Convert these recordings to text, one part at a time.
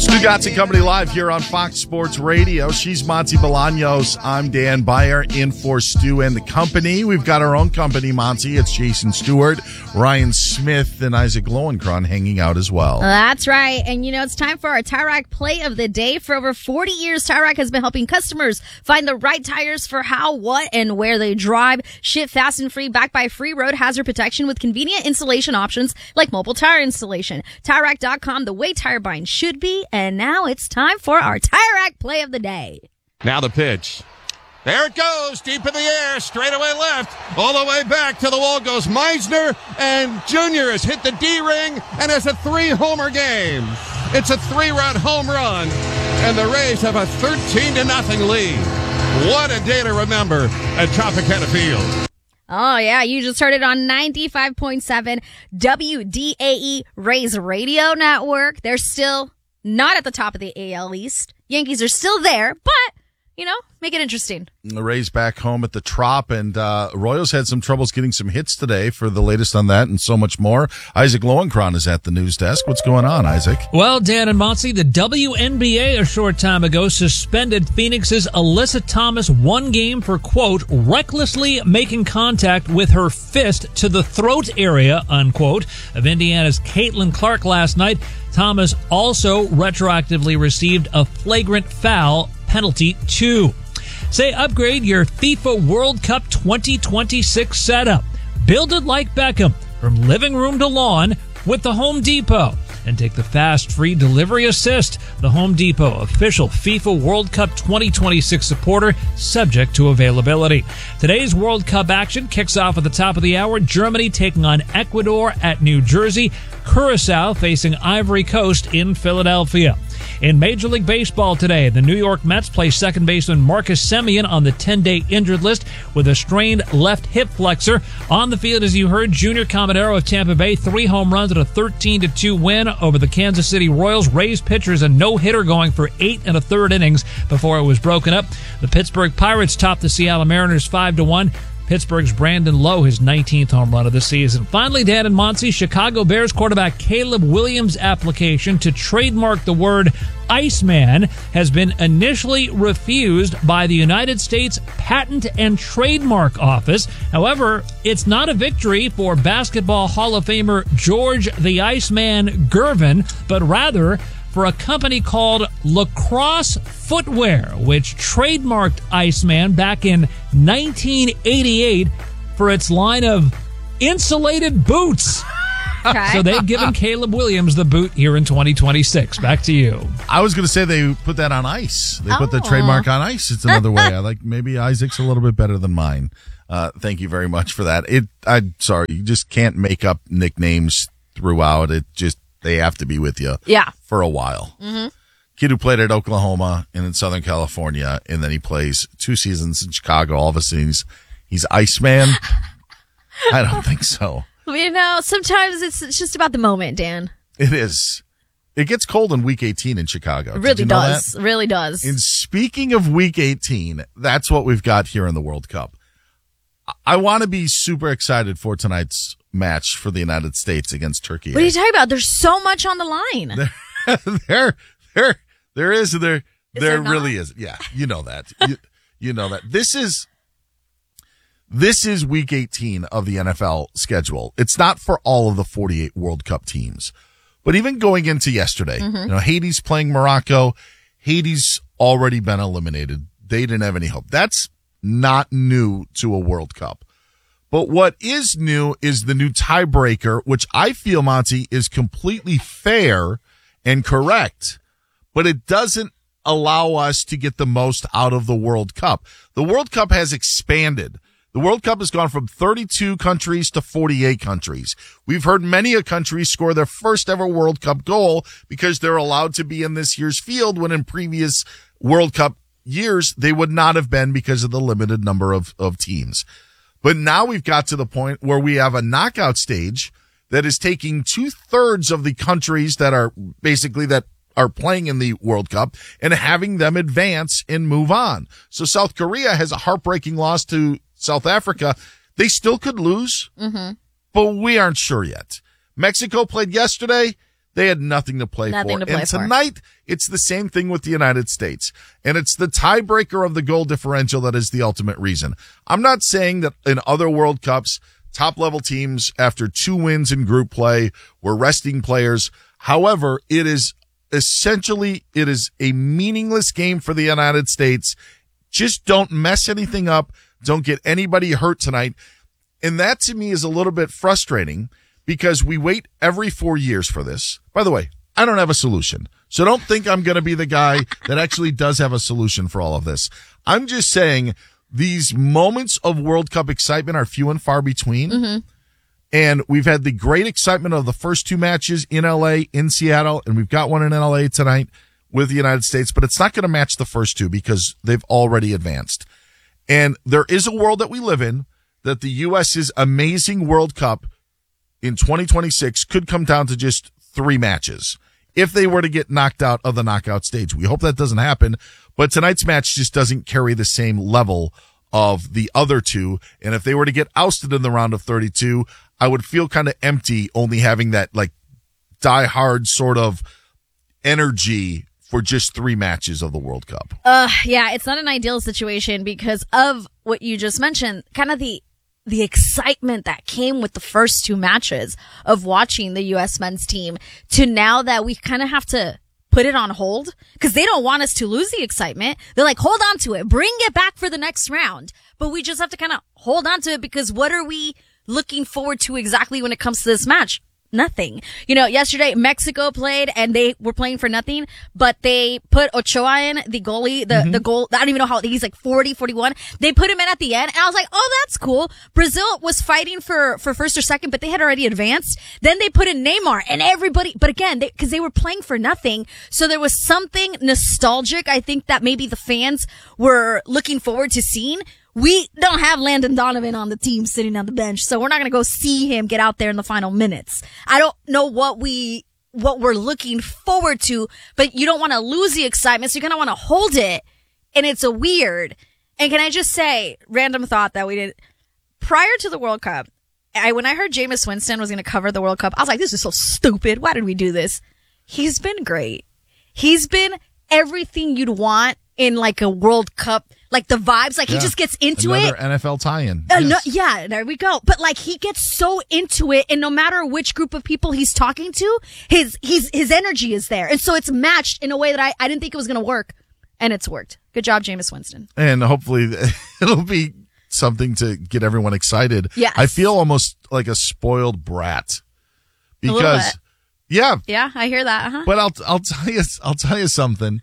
Stugotz & Company live here on Fox Sports Radio. She's Monty Bolaños. I'm Dan Beyer in for Stu and the company. We've got our own company, Monty. It's Jason Stewart, Ryan Smith, and Isaac Lowenkron hanging out as well. That's right. And, it's time for our Tire Rack Play of the Day. For over 40 years, Tire Rack has been helping customers find the right tires for how, what, and where they drive. Ship fast and free, backed by free road hazard protection with convenient installation options like mobile tire installation. TireRack.com, the way tire buying should be. And now it's time for our Tire Rack Play of the Day. Now the pitch. There it goes, deep in the air, straightaway left, all the way back to the wall goes Meisner, and Junior has hit the D-ring and has a 3-homer game. It's a 3-run home run, and the Rays have a 13-0 lead. What a day to remember at Tropicana Field. Oh, yeah, you just heard it on 95.7 WDAE Rays Radio Network. They're still not at the top of the AL East. Yankees are still there, but, make it interesting. The Rays back home at the Trop, and Royals had some troubles getting some hits today. For the latest on that and so much more, Isaac Lowenkron is at the news desk. What's going on, Isaac? Well, Dan and Monty, the WNBA a short time ago suspended Phoenix's Alyssa Thomas one game for, quote, recklessly making contact with her fist to the throat area, unquote, of Indiana's Caitlin Clark last night. Thomas also retroactively received a flagrant foul penalty 2. Say upgrade your FIFA World Cup 2026 setup. Build it like Beckham, from living room to lawn with the Home Depot. And take the fast, free delivery assist. The Home Depot, official FIFA World Cup 2026 supporter, subject to availability. Today's World Cup action kicks off at the top of the hour. Germany taking on Ecuador at New Jersey. Curacao facing Ivory Coast in Philadelphia. In Major League Baseball today, the New York Mets play second baseman Marcus Semien on the 10-day injured list with a strained left hip flexor. On the field, as you heard, Junior Caminero of Tampa Bay, 3 home runs and a 13-2 win over the Kansas City Royals. Rays pitchers a no-hitter going for 8 1/3 innings before it was broken up. The Pittsburgh Pirates topped the Seattle Mariners 5-1. Pittsburgh's Brandon Lowe, his 19th home run of the season. Finally, Dan and Monty, Chicago Bears quarterback Caleb Williams' application to trademark the word Iceman has been initially refused by the United States Patent and Trademark Office. However, it's not a victory for Basketball Hall of Famer George the Iceman Gervin, but rather for a company called Lacrosse Footwear, which trademarked Iceman back in 1988 for its line of insulated boots. Okay. So they've given Caleb Williams the boot here in 2026. Back to you. I was going to say they put that on ice. They put the trademark on ice. It's another way. I like maybe Isaac's a little bit better than mine. Thank you very much for that. I'm sorry, you just can't make up nicknames throughout. They have to be with you for a while. Mm-hmm. Kid who played at Oklahoma and in Southern California, and then he plays 2 seasons in Chicago. All of a sudden, he's Iceman. I don't think so. Sometimes it's just about the moment, Dan. It is. It gets cold in Week 18 in Chicago. It really does. It really does. And speaking of Week 18, that's what we've got here in the World Cup. I want to be super excited for tonight's match for the United States against Turkey. What are you talking about? There's so much on the line. There really is. Yeah, you know that. You know that. This is Week 18 of the NFL schedule. It's not for all of the 48 World Cup teams. But even going into yesterday, Haiti's playing Morocco. Haiti's already been eliminated. They didn't have any hope. That's not new to a World Cup. But what is new is the new tiebreaker, which I feel, Monty, is completely fair and correct. But it doesn't allow us to get the most out of the World Cup. The World Cup has expanded. The World Cup has gone from 32 countries to 48 countries. We've heard many a country score their first ever World Cup goal because they're allowed to be in this year's field when in previous World Cup years they would not have been because of the limited number of teams. But now we've got to the point where we have a knockout stage that is taking 2/3 of the countries that are playing in the World Cup and having them advance and move on. So South Korea has a heartbreaking loss to South Africa. They still could lose, but we aren't sure yet. Mexico played yesterday. They had nothing to play for. And tonight, it's the same thing with the United States. And it's the tiebreaker of the goal differential that is the ultimate reason. I'm not saying that in other World Cups, top-level teams, after 2 wins in group play, were resting players. However, it is a meaningless game for the United States. Just don't mess anything up. Don't get anybody hurt tonight. And that to me is a little bit frustrating because we wait every 4 years for this. By the way, I don't have a solution. So don't think I'm going to be the guy that actually does have a solution for all of this. I'm just saying these moments of World Cup excitement are few and far between. Mm-hmm. And we've had the great excitement of the first 2 matches in LA, in Seattle, and we've got one in LA tonight with the United States, but it's not going to match the first 2 because they've already advanced. And there is a world that we live in that the U.S.'s amazing World Cup in 2026 could come down to just 3 matches if they were to get knocked out of the knockout stage. We hope that doesn't happen, but tonight's match just doesn't carry the same level of the other 2. And if they were to get ousted in the round of 32, I would feel kind of empty only having that like die-hard sort of energy for just 3 matches of the World Cup. Yeah, it's not an ideal situation because of what you just mentioned, kind of the excitement that came with the first 2 matches of watching the U.S. men's team to now that we kind of have to put it on hold because they don't want us to lose the excitement. They're like, hold on to it, bring it back for the next round. But we just have to kind of hold on to it because what are we looking forward to exactly when it comes to this match? Nothing. You know, yesterday Mexico played and they were playing for nothing, but they put Ochoa in, the goalie, the goal. I don't even know how, he's like 40, 41. They put him in at the end and I was like, oh, that's cool. Brazil was fighting for first or second, but they had already advanced. Then they put in Neymar and everybody, but again, cause they were playing for nothing. So there was something nostalgic. I think that maybe the fans were looking forward to seeing. We don't have Landon Donovan on the team sitting on the bench, so we're not going to go see him get out there in the final minutes. I don't know what we're looking forward to, but you don't want to lose the excitement, so you're going to want to hold it, and it's a weird. And can I just say, random thought that we did, prior to the World Cup, when I heard Jameis Winston was going to cover the World Cup, I was like, this is so stupid. Why did we do this? He's been great. He's been everything you'd want in like a World Cup. Like the vibes, like he just gets into Another it. NFL tie-in. Yes. Yeah, there we go. But like he gets so into it, and no matter which group of people he's talking to, his energy is there, and so it's matched in a way that I didn't think it was going to work, and it's worked. Good job, Jameis Winston. And hopefully it'll be something to get everyone excited. Yes. I feel almost like a spoiled brat because, yeah, I hear that. Uh-huh. But I'll tell you something.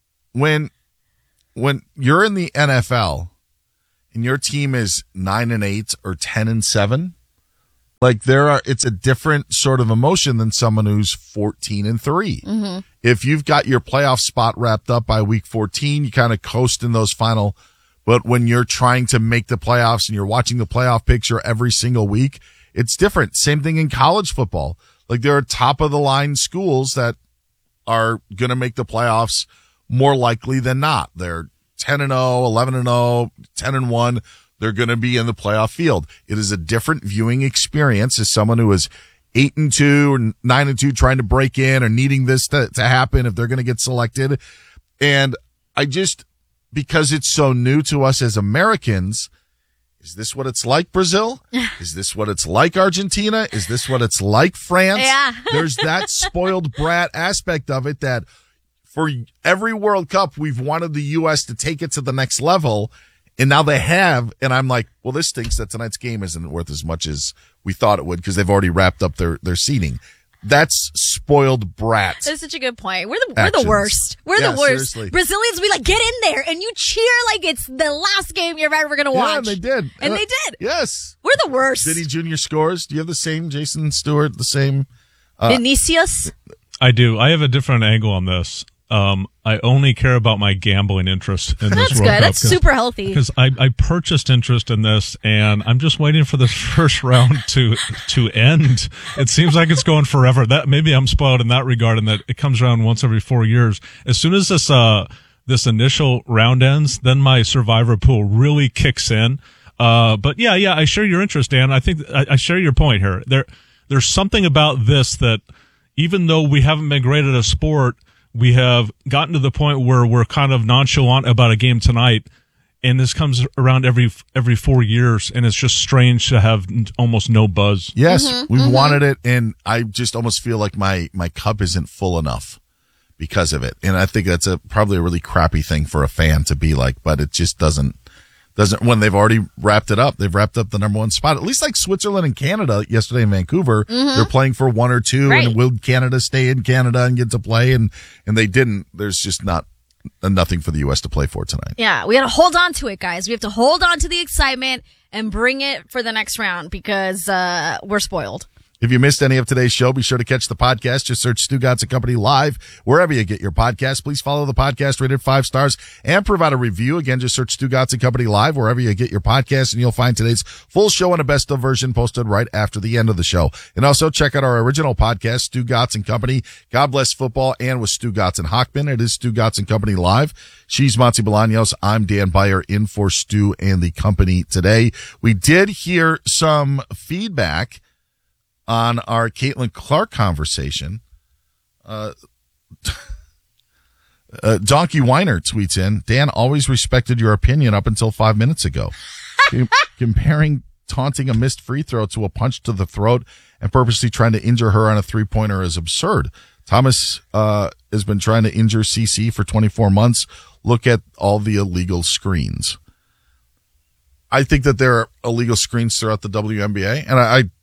When you're in the NFL and your team is 9-8 or 10-7, like it's a different sort of emotion than someone who's 14-3. Mm-hmm. If you've got your playoff spot wrapped up by week 14, you kind of coast in those final. But when you're trying to make the playoffs and you're watching the playoff picture every single week, it's different. Same thing in college football. Like there are top of the line schools that are going to make the playoffs more likely than not. They're 10-0, 11-0, 10-1. They're going to be in the playoff field. It is a different viewing experience as someone who is 8-2 or 9-2 trying to break in or needing this to happen if they're going to get selected. And I just, because it's so new to us as Americans, is this what it's like, Brazil? Is this what it's like, Argentina? Is this what it's like, France? Yeah. There's that spoiled brat aspect of it that for every World Cup, we've wanted the U.S. to take it to the next level, and now they have, and I'm like, well, this stinks that tonight's game isn't worth as much as we thought it would because they've already wrapped up their seating. That's spoiled brat. That's such a good point. We're the worst. We're the worst. Seriously. Brazilians, we like get in there and you cheer like it's the last game you're ever going to watch. Yeah, and they did. And they did. Yes. We're the worst. Vinny Jr. scores. Do you have the same Jason Stewart, the same? Vinicius? I do. I have a different angle on this. I only care about my gambling interest in this That's World good. Cup. That's super healthy. Because I purchased interest in this, and I'm just waiting for this first round to end. It seems like it's going forever. That maybe I'm spoiled in that regard, in that it comes around once every 4 years. As soon as this initial round ends, then my survivor pool really kicks in. But yeah, I share your interest, Dan. I think I share your point here. There's something about this that, even though we haven't been great at a sport, we have gotten to the point where we're kind of nonchalant about a game tonight. And this comes around every 4 years, and it's just strange to have almost no buzz. Yes, we've wanted it, and I just almost feel like my cup isn't full enough because of it. And I think that's probably a really crappy thing for a fan to be like, but it just doesn't when they've already wrapped it up. They've wrapped up the number one spot. At least like Switzerland and Canada yesterday in Vancouver, they're playing for 1 or 2, Right. and will Canada stay in Canada and get to play? And they didn't. There's just nothing for the U.S. to play for tonight. Yeah, we got to hold on to it, guys. We have to hold on to the excitement and bring it for the next round because we're spoiled. If you missed any of today's show, be sure to catch the podcast. Just search Stugotz & Company Live wherever you get your podcast. Please follow the podcast, rate it 5 stars, and provide a review. Again, just search Stugotz & Company Live wherever you get your podcast, and you'll find today's full show and a best of version posted right after the end of the show. And also check out our original podcast, Stugotz & Company, God Bless Football, and with Stugotz and Hockman. It is Stugotz & Company Live. She's Monty Bolaños. I'm Dan Beyer in for Stu and the company today. We did hear some feedback on our Caitlin Clark conversation. Donkey Weiner tweets in, Dan always respected your opinion up until 5 minutes ago. Comparing taunting a missed free throw to a punch to the throat and purposely trying to injure her on a three-pointer is absurd. Thomas has been trying to injure CC for 24 months. Look at all the illegal screens. I think that there are illegal screens throughout the WNBA, and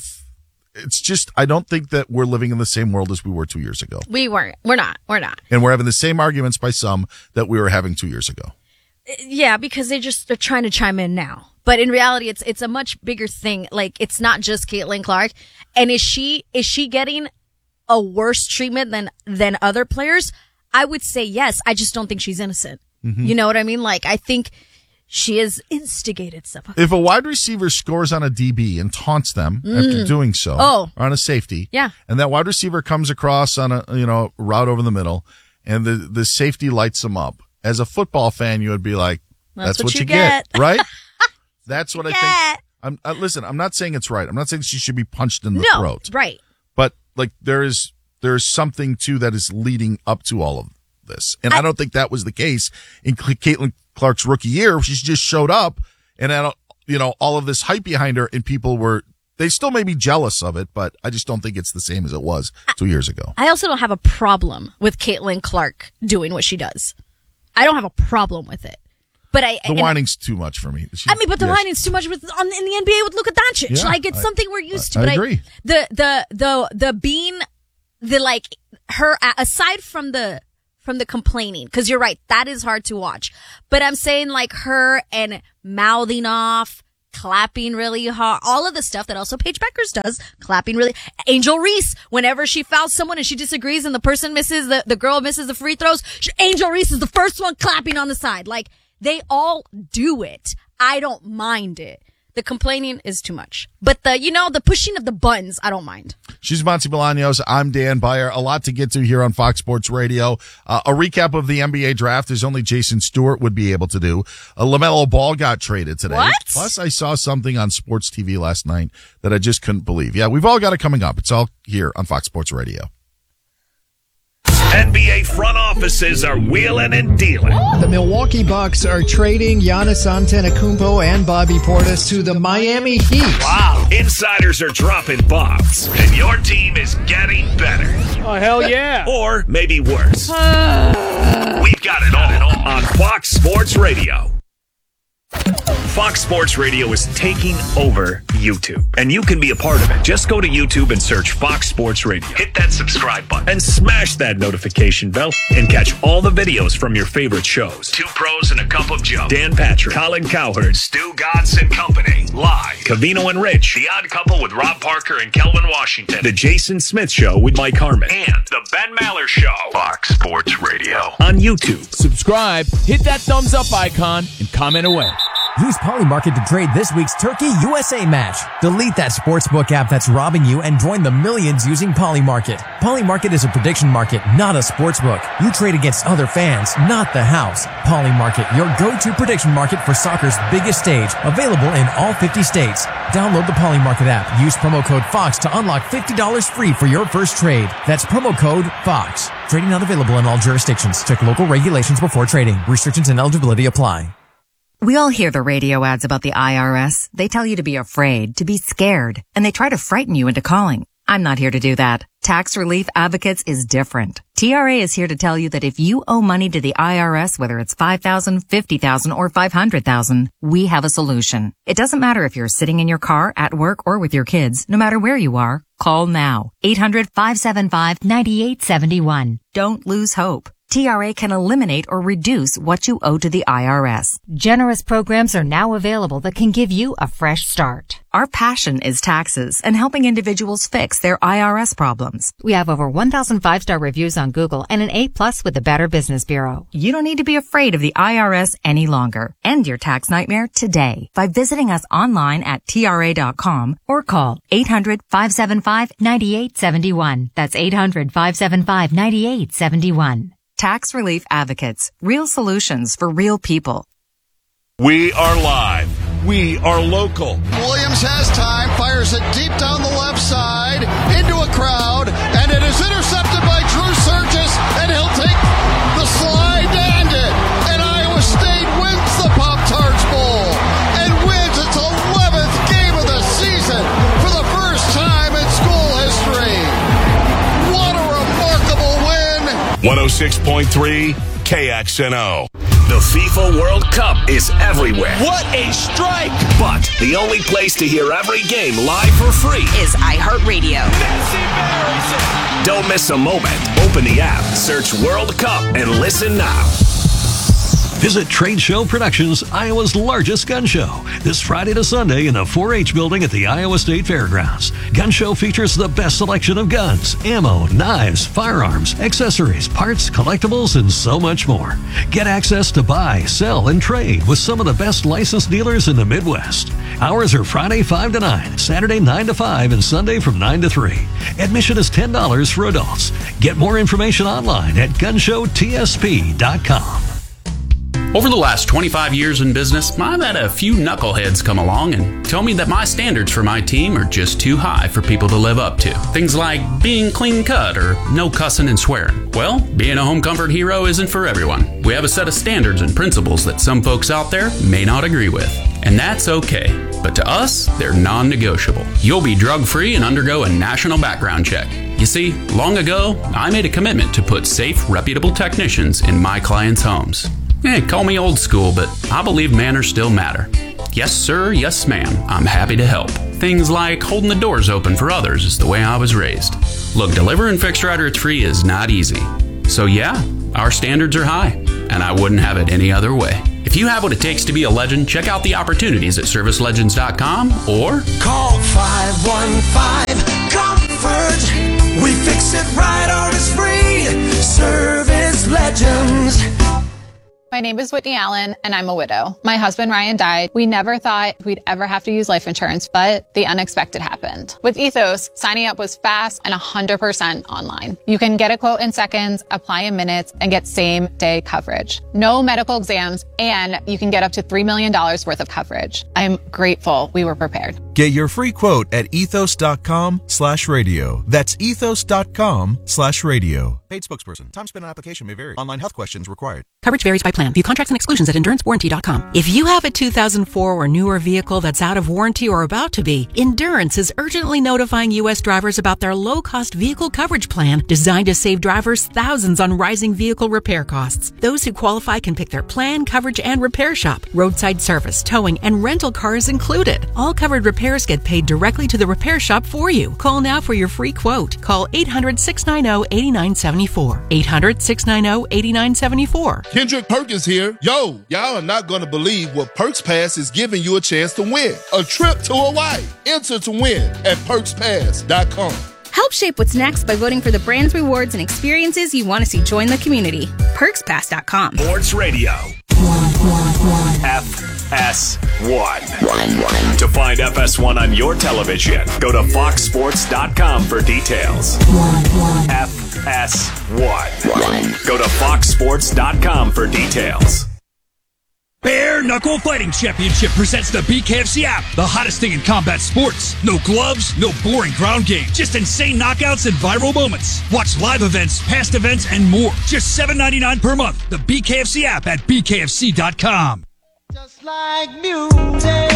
I don't think that we're living in the same world as we were 2 years ago. We weren't. We're not. And we're having the same arguments by some that we were having 2 years ago. Yeah, because they're trying to chime in now. But in reality, it's a much bigger thing. Like, it's not just Caitlin Clark. And is she getting a worse treatment than other players? I would say yes. I just don't think she's innocent. You know what I mean? Like, I think she has instigated stuff. If a wide receiver scores on a DB and taunts them after doing so, or on a safety, and that wide receiver comes across on a route over the middle, and the safety lights them up, as a football fan, you would be like, "That's what you get," right? That's what I think. Listen, I'm not saying it's right. I'm not saying she should be punched in the throat, right? But like there is something too that is leading up to all of this, and I don't think that was the case in Caitlin Clark's rookie year. She just showed up and had, all of this hype behind her, and people they still may be jealous of it, but I just don't think it's the same as it was 2 years ago. I also don't have a problem with Caitlin Clark doing what she does. I don't have a problem with it. But the whining's too much for me. The whining's too much in the NBA with Luka Doncic. Yeah, it's something we're used to. I But agree. The being her aside from the complaining, because you're right, that is hard to watch. But I'm saying like her and mouthing off, clapping really hard, all of the stuff that also Paige Beckers does, clapping really. Angel Reese, whenever she fouls someone and she disagrees and the person misses, the girl misses the free throws, Angel Reese is the first one clapping on the side. Like, they all do it. I don't mind it. The complaining is too much. But the pushing of the buttons, I don't mind. She's Monty Bolaños. I'm Dan Beyer. A lot to get to here on Fox Sports Radio. A recap of the NBA draft is only Jason Stewart would be able to do. LaMelo Ball got traded today. What? Plus, I saw something on Sports TV last night that I just couldn't believe. Yeah, we've all got it coming up. It's all here on Fox Sports Radio. NBA front offices are wheeling and dealing. The Milwaukee Bucks are trading Giannis Antetokounmpo and Bobby Portis to the Miami Heat. Wow. Insiders are dropping bombs, and your team is getting better. Oh, hell yeah. Or maybe worse. We've got it all on Fox Sports Radio. Fox Sports Radio is taking over YouTube, and you can be a part of it. Just go to YouTube and search Fox Sports Radio. Hit that subscribe button and smash that notification bell and catch all the videos from your favorite shows. Two Pros and a Cup of Joe. Dan Patrick, Colin Cowherd, Stugotz & Company. Live. Covino and Rich. The Odd Couple with Rob Parker and Kelvin Washington. The Jason Smith Show with Mike Harmon. And The Ben Maller Show. Fox Sports Radio. On YouTube. Subscribe, hit that thumbs up icon, and comment away. Use Polymarket to trade this week's Turkey USA match. Delete that sportsbook app that's robbing you and join the millions using Polymarket. Polymarket is a prediction market, not a sportsbook. You trade against other fans, not the house. Polymarket, your go-to prediction market for soccer's biggest stage. Available in all 50 states. Download the Polymarket app. Use promo code FOX to unlock $50 free for your first trade. That's promo code FOX. Trading not available in all jurisdictions. Check local regulations before trading. Restrictions and eligibility apply. We all hear the radio ads about the IRS. They tell you to be afraid, to be scared, and they try to frighten you into calling. I'm not here to do that. Tax Relief Advocates is different. TRA is here to tell you that if you owe money to the IRS, whether it's $5,000, $50,000, or $500,000, we have a solution. It doesn't matter if you're sitting in your car, at work, or with your kids. No matter where you are, call now. 800-575-9871. Don't lose hope. TRA can eliminate or reduce what you owe to the IRS. Generous programs are now available that can give you a fresh start. Our passion is taxes and helping individuals fix their IRS problems. We have over 1,000 5-star reviews on Google and an A+ with the Better Business Bureau. You don't need to be afraid of the IRS any longer. End your tax nightmare today by visiting us online at TRA.com or call 800-575-9871. That's 800-575-9871. Tax Relief Advocates. Real solutions for real people. We are live. We are local. Williams has time, fires it deep down the left side, into a crowd, and it is intercepted by Drew Surgis, and he'll take the slide to end it. And Iowa State wins the Pop-Tarts Bowl and wins its 11th game of the season for the first time in school history. What a remarkable win. 106.3 KXNO. The FIFA World Cup is everywhere. What a strike! But the only place to hear every game live for free is iHeartRadio. Don't miss a moment. Open the app, search World Cup, and listen now. Visit Trade Show Productions, Iowa's largest gun show, this Friday to Sunday in the 4-H building at the Iowa State Fairgrounds. Gun Show features the best selection of guns, ammo, knives, firearms, accessories, parts, collectibles, and so much more. Get access to buy, sell, and trade with some of the best licensed dealers in the Midwest. Hours are Friday 5 to 9, Saturday 9 to 5, and Sunday from 9 to 3. Admission is $10 for adults. Get more information online at gunshowtsp.com. Over the last 25 years in business, I've had a few knuckleheads come along and tell me that my standards for my team are just too high for people to live up to. Things like being clean cut or no cussing and swearing. Well, being a home comfort hero isn't for everyone. We have a set of standards and principles that some folks out there may not agree with. And that's okay. But to us, they're non-negotiable. You'll be drug-free and undergo a national background check. You see, long ago, I made a commitment to put safe, reputable technicians in my clients' homes. Call me old school, but I believe manners still matter. Yes, sir. Yes, ma'am. I'm happy to help. Things like holding the doors open for others is the way I was raised. Look, deliver and fix right or it's free is not easy. So yeah, our standards are high, and I wouldn't have it any other way. If you have what it takes to be a legend, check out the opportunities at servicelegends.com or call 515-COMFORT. We fix it right or it's free. Service Legends. My name is Whitney Allen, and I'm a widow. My husband, Ryan, died. We never thought we'd ever have to use life insurance, but the unexpected happened. With Ethos, signing up was fast and 100% online. You can get a quote in seconds, apply in minutes, and get same-day coverage. No medical exams, and you can get up to $3 million worth of coverage. I'm grateful we were prepared. Get your free quote at ethos.com/radio. That's ethos.com/radio. Paid spokesperson. Time spent on application may vary. Online health questions required. Coverage varies by plan. View contracts and exclusions at endurancewarranty.com. If you have a 2004 or newer vehicle that's out of warranty or about to be, Endurance is urgently notifying U.S. drivers about their low-cost vehicle coverage plan designed to save drivers thousands on rising vehicle repair costs. Those who qualify can pick their plan, coverage, and repair shop. Roadside service, towing, and rental cars included. All covered repairs get paid directly to the repair shop for you. Call now for your free quote. Call 800-690-8974. 800-690-8974. Kendrick Perkins here. Yo, y'all are not going to believe what Perks Pass is giving you a chance to win. A trip to Hawaii. Enter to win at PerksPass.com. Help shape what's next by voting for the brands, rewards, and experiences you want to see join the community. PerksPass.com. Sports Radio. F FS1. To find FS1 on your television, go to foxsports.com for details. FS1. Go to foxsports.com for details. Bare Knuckle Fighting Championship presents the BKFC app, the hottest thing in combat sports. No gloves, no boring ground game, just insane knockouts and viral moments. Watch live events, past events, and more. Just $7.99 per month. The BKFC app at bkfc.com. Just like music.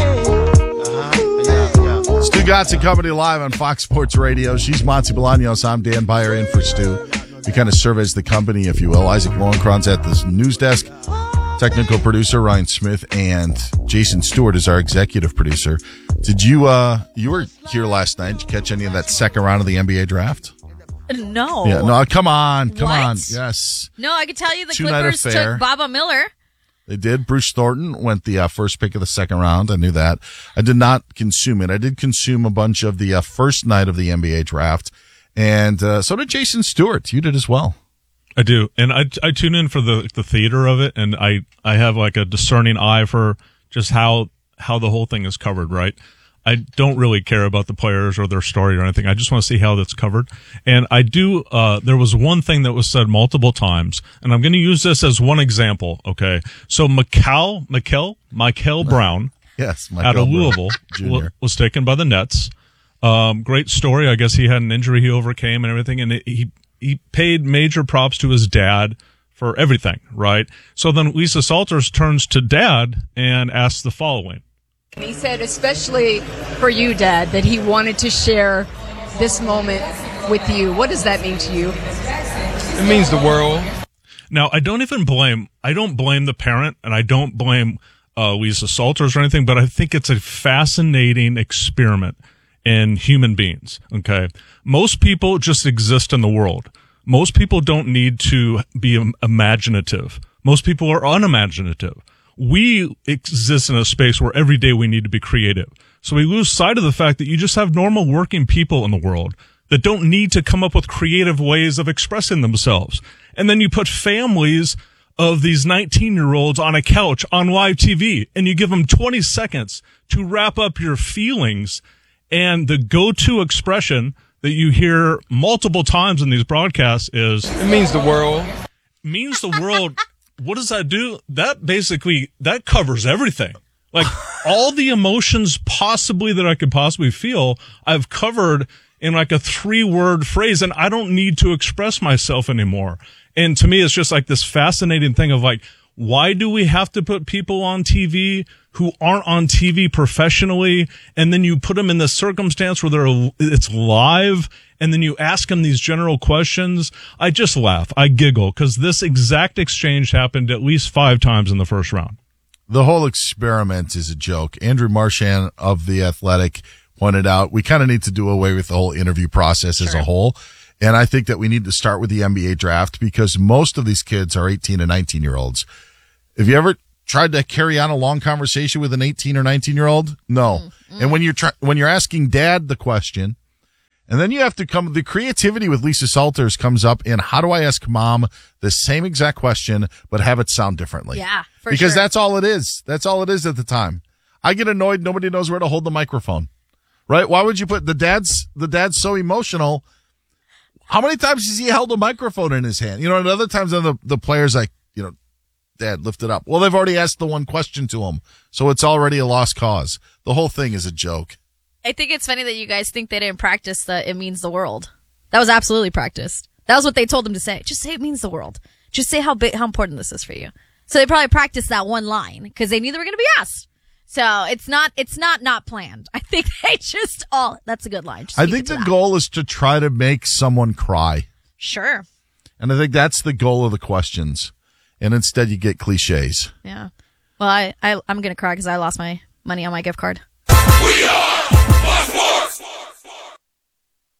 Stu Gatz and Company live on Fox Sports Radio. She's Monty Bolaños. I'm Dan Beyer in for Stu. We kind of serve as the company, if you will. Isaac Lowenkranz at the news desk. Technical producer Ryan Smith and Jason Stewart is our executive producer. Did you you were here last night? Did you catch any of that second round of the NBA draft? No. Yeah, no, come on. What? Yes. No, I could tell you the Two-night Clippers affair. took Baba Miller. They did. Bruce Thornton went the first pick of the second round. I knew that. I did not consume it. I did consume a bunch of the first night of the NBA draft, and so did Jason Stewart. You did as well. I do, and I tune in for the theater of it, and I have like a discerning eye for just how the whole thing is covered, right? I don't really care about the players or their story or anything. I just want to see how that's covered. And I do, there was one thing that was said multiple times, and I'm going to use this as one example, okay? So Michael Brown, yes, out of Louisville, was taken by the Nets. Great story. I guess he had an injury he overcame and everything, and he paid major props to his dad for everything, right? So then Lisa Salters turns to Dad and asks the following. He said, especially for you, Dad, that he wanted to share this moment with you. What does that mean to you? It means the world. Now, I don't blame the parent, and I don't blame Lisa Salters or anything, but I think it's a fascinating experiment in human beings, okay? Most people just exist in the world. Most people don't need to be imaginative. Most people are unimaginative. We exist in a space where every day we need to be creative. So we lose sight of the fact that you just have normal working people in the world that don't need to come up with creative ways of expressing themselves. And then you put families of these 19-year-olds on a couch on live TV, and you give them 20 seconds to wrap up your feelings. And the go-to expression that you hear multiple times in these broadcasts is, it means the world. Means the world. What does that do? That covers everything. Like all the emotions possibly that I could possibly feel, I've covered in like a 3-word phrase, and I don't need to express myself anymore. And to me, it's just like this fascinating thing of like, why do we have to put people on TV who aren't on TV professionally, and then you put them in the circumstance where it's live, and then you ask them these general questions? I just laugh. I giggle because this exact exchange happened at least 5 times in the first round. The whole experiment is a joke. Andrew Marchand of The Athletic pointed out we kind of need to do away with the whole interview process as a whole. And I think that we need to start with the NBA draft because most of these kids are 18 and 19-year-olds. Have you ever tried to carry on a long conversation with an 18 or 19-year-old? No. And when you're asking Dad the question, and then you have to the creativity with Lisa Salters comes up in how do I ask Mom the same exact question but have it sound differently? Yeah, because that's all it is. That's all it is at the time. I get annoyed. Nobody knows where to hold the microphone, right? Why would you put the dad's so emotional? How many times has he held a microphone in his hand? And other times the player's like, Dad, lift it up. Well, they've already asked the one question to him, so it's already a lost cause. The whole thing is a joke. I think it's funny that you guys think they didn't practice it means the world. That was absolutely practiced. That was what they told him to say. Just say it means the world. Just say how important this is for you. So they probably practiced that one line because they knew they were going to be asked. So it's not planned. I think they just that's a good line. I think the goal is to try to make someone cry. Sure. And I think that's the goal of the questions. And instead you get cliches. Yeah. Well, I'm going to cry because I lost my money on my gift card. We are Fox Sports.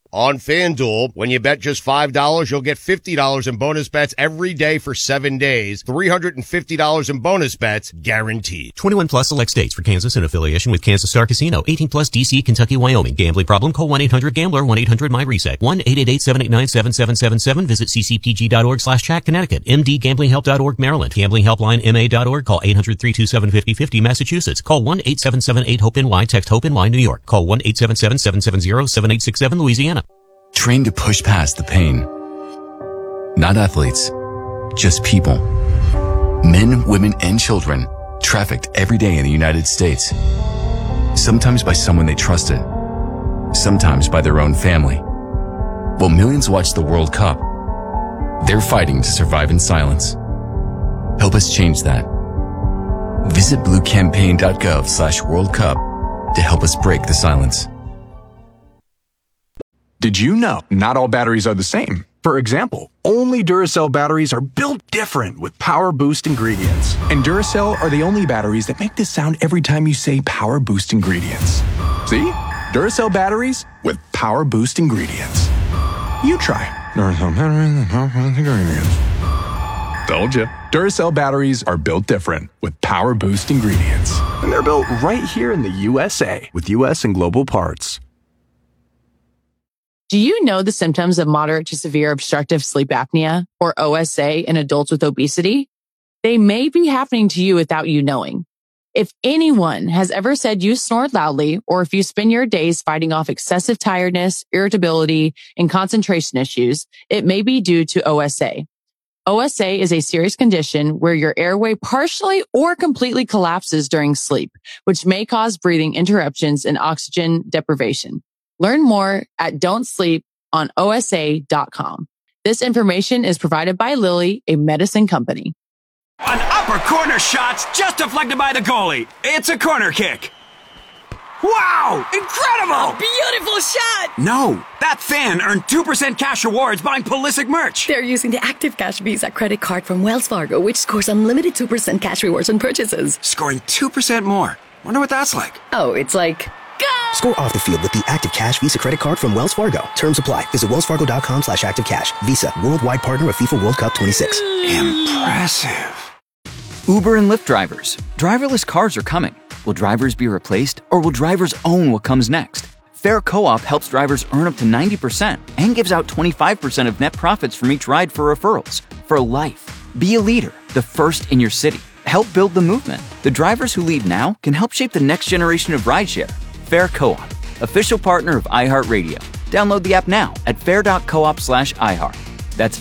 on FanDuel. When you bet just $5, you'll get $50 in bonus bets every day for 7 days. $350 in bonus bets guaranteed. 21 plus select states. For Kansas in affiliation with Kansas Star Casino. 18 plus DC, Kentucky, Wyoming. Gambling problem? Call 1-800-GAMBLER. 1-800-MyReset. 1-888-789-7777. Visit ccpg.org/chat. Connecticut. mdgamblinghelp.org Maryland. Gamblinghelpline.ma.org. Call 800-327-5050 Massachusetts. Call 1-877-8-HOPE-NY. Text HOPE-NY New York. Call 1-877-770-7867 Louisiana. Train to push past the pain. Not athletes, just people. Men, women, and children trafficked every day in the United States. Sometimes by someone they trusted. Sometimes by their own family. While millions watch the World Cup, they're fighting to survive in silence. Help us change that. Visit bluecampaign.gov/World Cup to help us break the silence. Did you know not all batteries are the same? For example, only Duracell batteries are built different with Power Boost ingredients. And Duracell are the only batteries that make this sound every time you say Power Boost ingredients. See? Duracell batteries with Power Boost ingredients. You try. Duracell batteries with Power Boost ingredients. Told you. Duracell batteries are built different with Power Boost ingredients. And they're built right here in the USA with US and global parts. Do you know the symptoms of moderate to severe obstructive sleep apnea, or OSA, in adults with obesity? They may be happening to you without you knowing. If anyone has ever said you snore loudly, or if you spend your days fighting off excessive tiredness, irritability, and concentration issues, it may be due to OSA. OSA is a serious condition where your airway partially or completely collapses during sleep, which may cause breathing interruptions and oxygen deprivation. Learn more at don'tsleeponosa.com. This information is provided by Lilly, a medicine company. An upper corner shot's just deflected by the goalie. It's a corner kick. Wow! Incredible! Beautiful shot! No, that fan earned 2% cash rewards buying Pulisic merch. They're using the Active Cash Visa credit card from Wells Fargo, which scores unlimited 2% cash rewards on purchases. Scoring 2% more. Wonder what that's like. Oh, it's like... Score off the field with the Active Cash Visa credit card from Wells Fargo. Terms apply. Visit wellsfargo.com/activecash. Visa, worldwide partner of FIFA World Cup 26. Impressive. Uber and Lyft drivers. Driverless cars are coming. Will drivers be replaced, or will drivers own what comes next? Fair Co-op helps drivers earn up to 90% and gives out 25% of net profits from each ride for referrals. For life. Be a leader, the first in your city. Help build the movement. The drivers who lead now can help shape the next generation of rideshare. Fair Co-op, official partner of iHeartRadio. Download the app now at fair.coop/iHeart. That's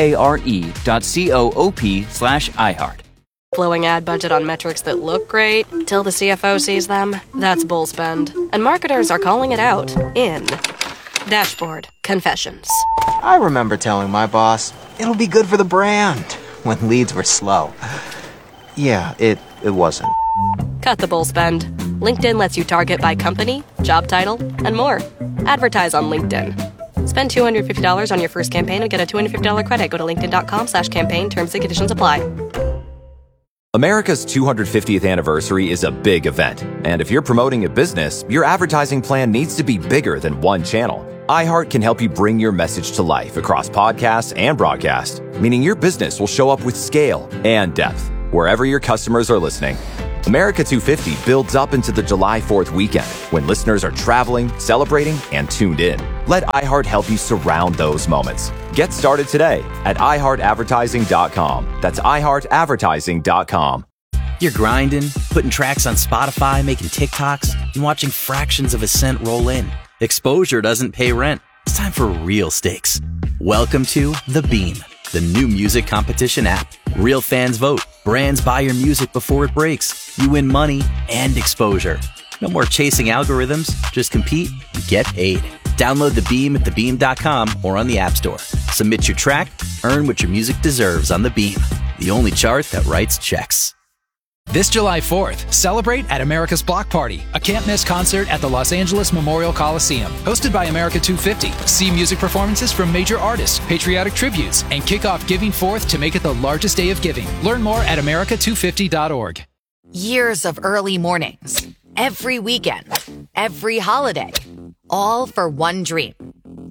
FARE.coop/iHeart. Blowing ad budget on metrics that look great till the CFO sees them. That's bull spend. And marketers are calling it out in Dashboard Confessions. I remember telling my boss, it'll be good for the brand, when leads were slow. Yeah, it wasn't. Cut the bull spend. LinkedIn lets you target by company, job title, and more. Advertise on LinkedIn. Spend $250 on your first campaign and get a $250 credit. Go to linkedin.com/campaign. Terms and conditions apply. America's 250th anniversary is a big event. And if you're promoting a business, your advertising plan needs to be bigger than one channel. iHeart can help you bring your message to life across podcasts and broadcast, meaning your business will show up with scale and depth wherever your customers are listening. America 250 builds up into the July 4th weekend when listeners are traveling, celebrating, and tuned in. Let iHeart help you surround those moments. Get started today at iHeartAdvertising.com. That's iHeartAdvertising.com. You're grinding, putting tracks on Spotify, making TikToks, and watching fractions of a cent roll in. Exposure doesn't pay rent. It's time for real stakes. Welcome to The Beam, the new music competition app. Real fans vote. Brands buy your music before it breaks. You win money and exposure. No more chasing algorithms. Just compete and get paid. Download The Beam at thebeam.com or on the App Store. Submit your track, earn what your music deserves on The Beam, the only chart that writes checks. This July 4th, celebrate at America's Block Party, a can't-miss concert at the Los Angeles Memorial Coliseum. Hosted by America 250. See music performances from major artists, patriotic tributes, and kick off Giving Forth to make it the largest day of giving. Learn more at america250.org. Years of early mornings, every weekend, every holiday, all for one dream.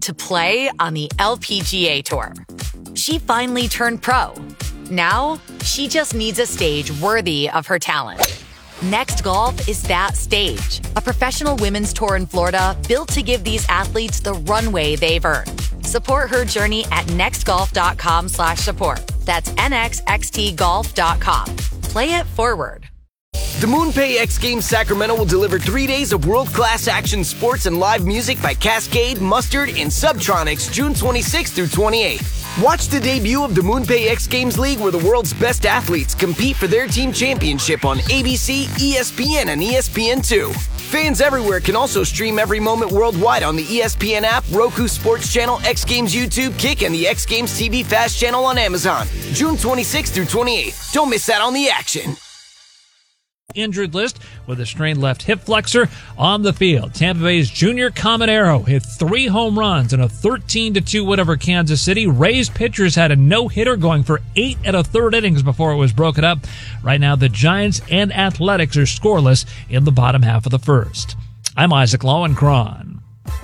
to play on the LPGA Tour. She finally turned pro. Now, she just needs a stage worthy of her talent. Next Golf is that stage, a professional women's tour in Florida built to give these athletes the runway they've earned. Support her journey at nextgolf.com/support. That's nxxtgolf.com. Play it forward. The MoonPay X Games Sacramento will deliver 3 days of world-class action sports and live music by Cascade, Mustard, and Subtronics June 26th through 28th. Watch the debut of the MoonPay X Games League where the world's best athletes compete for their team championship on ABC, ESPN, and ESPN2. Fans everywhere can also stream every moment worldwide on the ESPN app, Roku Sports Channel, X Games YouTube, Kick, and the X Games TV Fast Channel on Amazon. June 26th through 28th. Don't miss out on the action. Injured list with a strained left hip flexor on the field. Tampa Bay's Junior Caminero hit 3 home runs in a 13-2 win over Kansas City. Rays pitchers had a no-hitter going for 8 1/3 innings before it was broken up. Right now, the Giants and Athletics are scoreless in the bottom half of the first. I'm Isaac Lowenkron.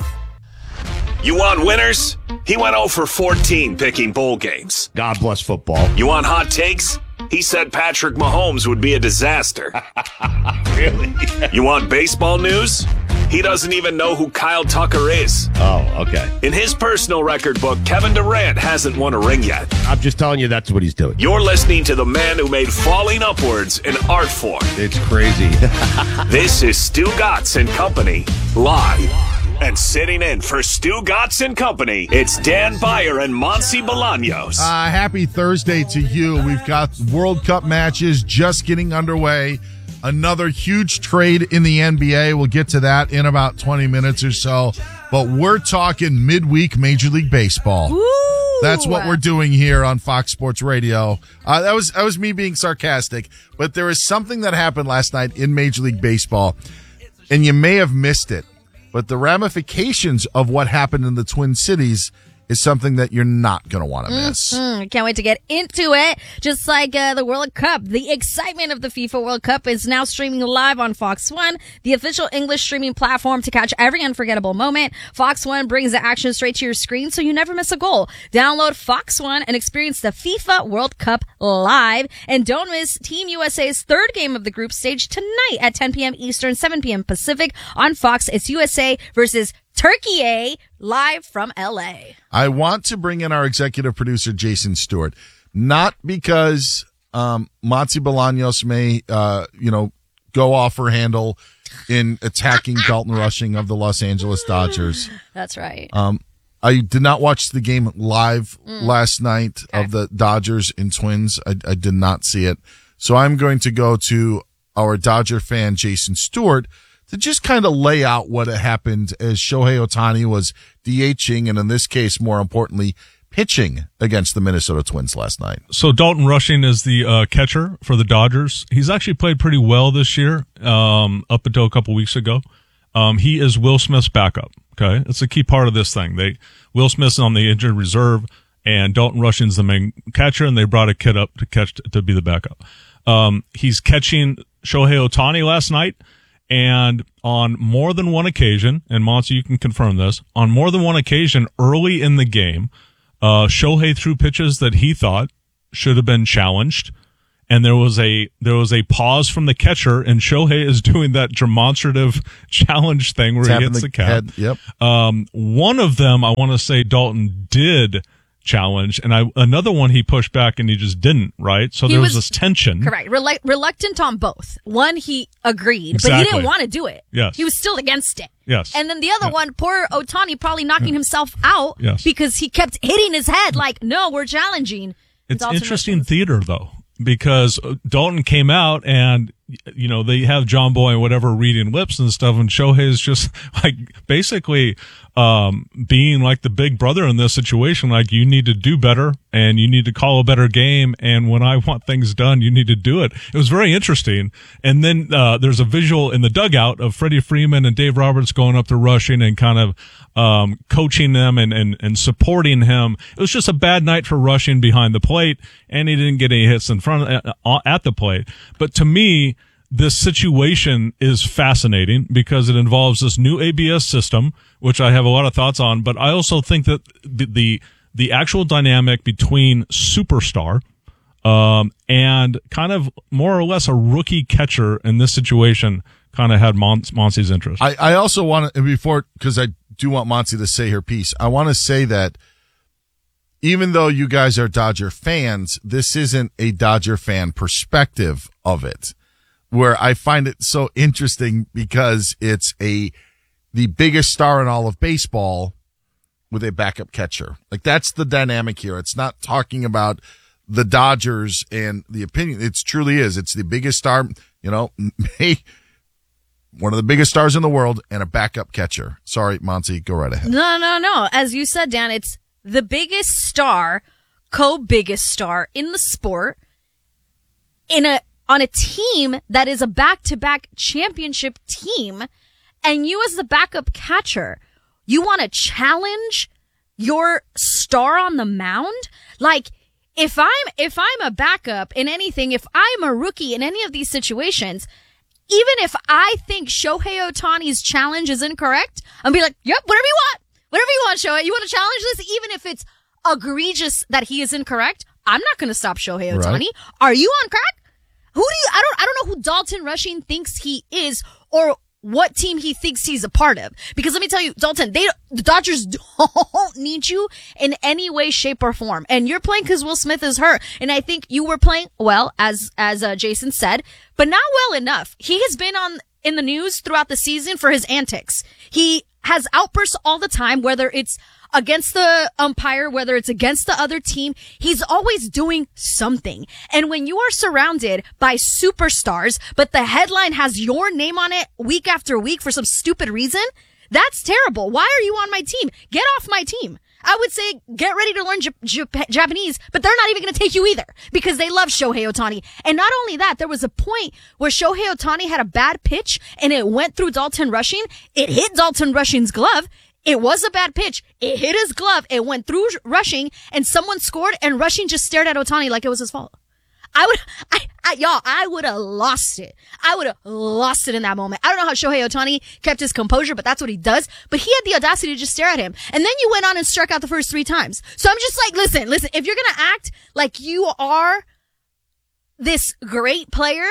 You want winners? He went 0 for 14 picking bowl games. God bless football. You want hot takes? He said Patrick Mahomes would be a disaster. Really? You want baseball news? He doesn't even know who Kyle Tucker is. Oh, okay. In his personal record book, Kevin Durant hasn't won a ring yet. I'm just telling you that's what he's doing. You're listening to the man who made falling upwards an art form. It's crazy. This is Stu Gatz and Company, live. And sitting in for Stu Gatz and Company, it's Dan Beyer and Monty Bolaños. Happy Thursday to you. We've got World Cup matches just getting underway. Another huge trade in the NBA. We'll get to that in about 20 minutes or so. But we're talking midweek Major League Baseball. Woo! That's what we're doing here on Fox Sports Radio. That was me being sarcastic. But there is something that happened last night in Major League Baseball, and you may have missed it. But the ramifications of what happened in the Twin Cities is something that you're not going to want to miss. Can't wait to get into it. Just like the World Cup, the excitement of the FIFA World Cup is now streaming live on Fox One, the official English streaming platform to catch every unforgettable moment. Fox One brings the action straight to your screen so you never miss a goal. Download Fox One and experience the FIFA World Cup live. And don't miss Team USA's third game of the group stage tonight at 10 p.m. Eastern, 7 p.m. Pacific on Fox. It's USA versus Turkey live from LA. I want to bring in our executive producer, Jason Stewart, not because Monty Bolaños may, go off her handle in attacking Dalton Rushing of the Los Angeles Dodgers. That's right. I did not watch the game live last night of the Dodgers and Twins. I did not see it. So I'm going to go to our Dodger fan, Jason Stewart, to just kind of lay out what happened as Shohei Ohtani was DHing and, in this case, more importantly, pitching against the Minnesota Twins last night. So Dalton Rushing is the catcher for the Dodgers. He's actually played pretty well this year, up until a couple weeks ago. He is Will Smith's backup. Okay, it's a key part of this thing. Will Smith's on the injured reserve, and Dalton Rushing's the main catcher, and they brought a kid up to be the backup. He's catching Shohei Ohtani last night. And on more than one occasion, and Monty, you can confirm this, on more than one occasion early in the game, Shohei threw pitches that he thought should have been challenged. And there was a pause from the catcher, and Shohei is doing that demonstrative challenge thing where he hits the cap. Yep. One of them, I want to say Dalton did challenge, and another one he pushed back and he just didn't, right? So there was this tension. Correct. Reluctant on both. One, he agreed, Exactly. but he didn't want to do it. Yes. He was still against it. Yes. And then the other one, poor Ohtani probably knocking himself out because he kept hitting his head like, no, we're challenging. It's interesting theater, though, because Dalton came out and, they have John Boy and whatever reading lips and stuff, and Shohei's just like basically being like the big brother in this situation, like, you need to do better and you need to call a better game, and when I want things done, you need to do it. It was very interesting. And then there's a visual in the dugout of Freddie Freeman and Dave Roberts going up to Rushing and kind of coaching them and supporting him. It was just a bad night for Rushing behind the plate, and he didn't get any hits in front at the plate. But to me, this situation is fascinating because it involves this new ABS system, which I have a lot of thoughts on. But I also think that the actual dynamic between superstar and kind of more or less a rookie catcher in this situation kind of had Monty's interest. I also want to, before, because I do want Monty to say her piece, I want to say that even though you guys are Dodger fans, this isn't a Dodger fan perspective of it, where I find it so interesting because it's the biggest star in all of baseball with a backup catcher. Like, that's the dynamic here. It's not talking about the Dodgers and the opinion. It truly is. It's the biggest star, one of the biggest stars in the world and a backup catcher. Sorry, Monty, go right ahead. No. As you said, Dan, it's the biggest star, co-biggest star in the sport on a team that is a back-to-back championship team, and you as the backup catcher, you want to challenge your star on the mound? Like, if I'm a backup in anything, if I'm a rookie in any of these situations, even if I think Shohei Ohtani's challenge is incorrect, I'll be like, yep, whatever you want, Shohei. You want to challenge this? Even if it's egregious that he is incorrect, I'm not going to stop Shohei Ohtani. Right. Are you on crack? I don't know who Dalton Rushing thinks he is or what team he thinks he's a part of. Because let me tell you, Dalton, the Dodgers don't need you in any way, shape, or form. And you're playing because Will Smith is hurt. And I think you were playing well, as Jason said, but not well enough. He has been in the news throughout the season for his antics. He has outbursts all the time, whether it's against the umpire, whether it's against the other team. He's always doing something. And when you are surrounded by superstars, but the headline has your name on it week after week for some stupid reason, that's terrible. Why are you on my team? Get off my team. I would say get ready to learn Japanese, but they're not even going to take you either because they love Shohei Ohtani. And not only that, there was a point where Shohei Ohtani had a bad pitch and it went through Dalton Rushing. It hit Dalton Rushing's glove. It was a bad pitch. It hit his glove. It went through Rushing and someone scored and Rushing just stared at Ohtani like it was his fault. I would have lost it. I would have lost it in that moment. I don't know how Shohei Ohtani kept his composure, but that's what he does. But he had the audacity to just stare at him. And then you went on and struck out the first 3 times. So I'm just like, listen, if you're going to act like you are this great player,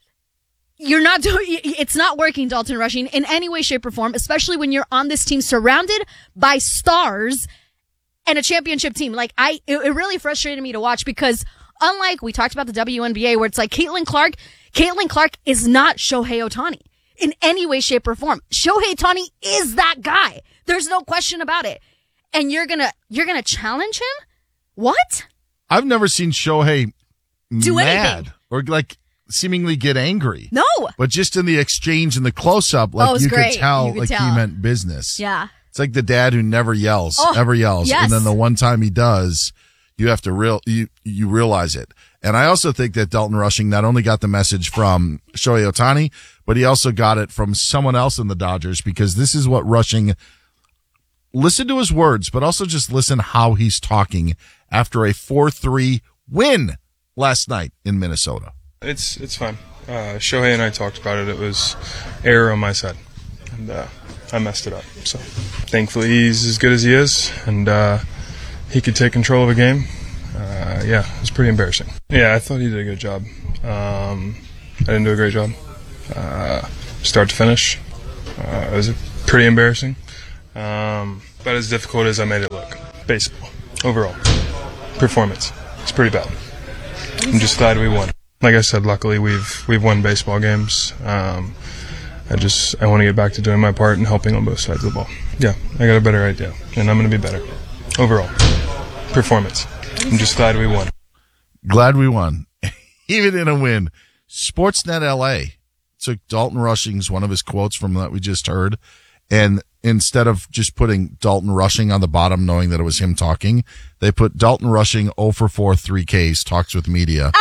it's not working, Dalton Rushing, in any way, shape, or form, especially when you're on this team surrounded by stars and a championship team. Like, it really frustrated me to watch because unlike we talked about the WNBA where it's like Caitlin Clark is not Shohei Ohtani in any way, shape, or form. Shohei Ohtani is that guy. There's no question about it. And you're gonna challenge him? What? I've never seen Shohei do mad anything or like seemingly get angry. No. But just in the exchange and the close-up, like you could tell he meant business. Yeah. It's like the dad who never yells, ever yells. Yes. And then the one time he does, you have to you realize it. And I also think that Dalton Rushing not only got the message from Shohei Ohtani, but he also got it from someone else in the Dodgers because this is what Rushing, listen to his words, but also just listen how he's talking after a 4-3 win last night in Minnesota. It's fine. Shohei and I talked about it. It was error on my side, and I messed it up. So thankfully he's as good as he is, and he could take control of a game. Yeah, it was pretty embarrassing. Yeah, I thought he did a good job. I didn't do a great job. Start to finish, it was pretty embarrassing. But as difficult as I made it look. Baseball, overall, performance, it's pretty bad. I'm just glad we won. Like I said, luckily we've won baseball games. I want to get back to doing my part and helping on both sides of the ball. Yeah, I got a better idea, and I'm going to be better. Overall, performance. I'm just glad we won. Glad we won. Even in a win. Sportsnet LA took Dalton Rushing's, one of his quotes from that we just heard, and instead of just putting Dalton Rushing on the bottom, knowing that it was him talking, they put Dalton Rushing 0 for 4 3Ks, talks with media.